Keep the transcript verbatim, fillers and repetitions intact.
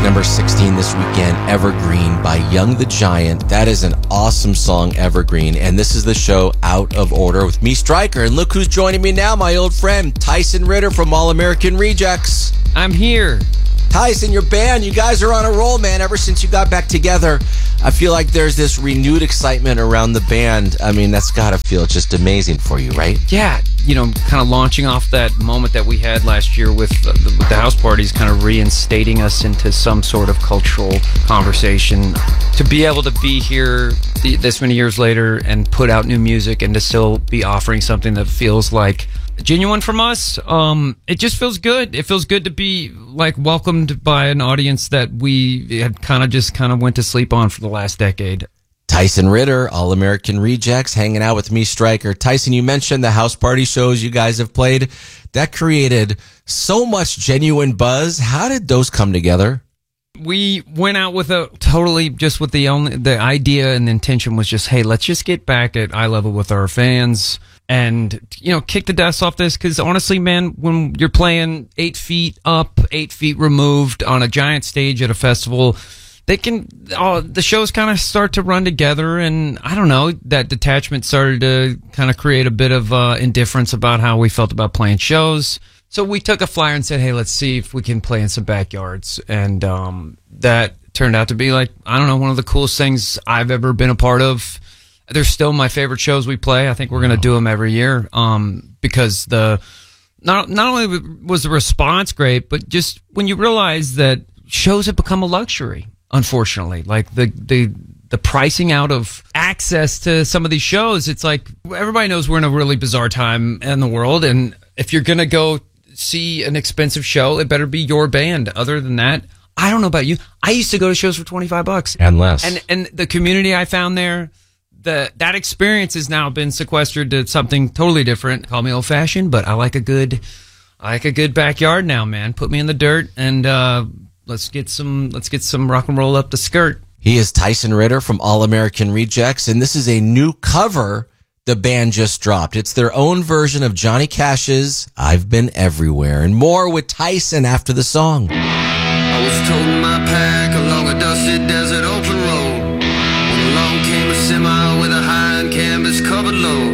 track number sixteen this weekend, Evergreen by Young the Giant. That is an awesome song, Evergreen. And this is the show Out of Order with me, Stryker. And look who's joining me now, my old friend, Tyson Ritter from All American Rejects. I'm here. Tyson, your band, you guys are on a roll, man. Ever since you got back together, I feel like there's this renewed excitement around the band. I mean, that's got to feel just amazing for you, right? Yeah, you know, kind of launching off that moment that we had last year with, uh, the, with the house parties, kind of reinstating us into some sort of cultural conversation. To be able to be here th- this many years later and put out new music and to still be offering something that feels like genuine from us, um, it just feels good. It feels good to be like welcomed by an audience that we had kind of just kind of went to sleep on for the last decade. Tyson Ritter, All American Rejects, hanging out with me, Stryker. Tyson, you mentioned the house party shows you guys have played. That created so much genuine buzz. How did those come together? We went out with a totally just with the only the idea and the intention was just, hey, let's just get back at eye level with our fans and, you know, kick the dust off this. Because honestly, man, when you're playing eight feet up, eight feet removed on a giant stage at a festival, they can, oh, the shows kind of start to run together. And I don't know, that detachment started to kind of create a bit of uh, indifference about how we felt about playing shows. So we took a flyer and said, hey, let's see if we can play in some backyards. And um, that turned out to be like, I don't know, one of the coolest things I've ever been a part of. They're still my favorite shows we play. I think we're going to do them every year um, because the not not only was the response great, but just when you realize that shows have become a luxury, unfortunately. Like the the the pricing out of access to some of these shows, it's like everybody knows we're in a really bizarre time in the world. And if you're going to go see an expensive show, it better be your band. Other than that, I don't know about you. I used to go to shows for twenty-five bucks and less. And and the community I found there, the that experience has now been sequestered to something totally different. Call me old fashioned, but I like a good I like a good backyard now, man. Put me in the dirt and uh, let's get some let's get some rock and roll up the skirt. He is Tyson Ritter from All American Rejects, and this is a new cover the band just dropped. It's their own version of Johnny Cash's I've Been Everywhere, and more with Tyson after the song. I was toting my pack along a dusty desert open road when along came a semi with a high and canvas covered load.